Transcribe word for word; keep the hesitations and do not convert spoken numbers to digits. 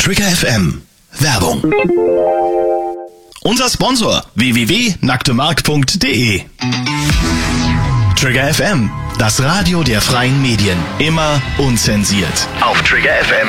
Trigger F M. Werbung. Unser Sponsor w w w punkt nacktemark punkt de. Trigger F M, das Radio der freien Medien. Immer unzensiert. Auf Trigger F M.